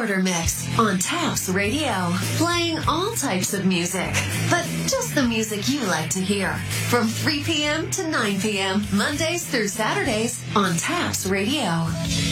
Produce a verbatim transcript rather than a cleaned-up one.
Murder Mix on Taps Radio. Playing all types of music, but just the music you like to hear. From three p.m. to nine p.m. Mondays through Saturdays on Taps Radio.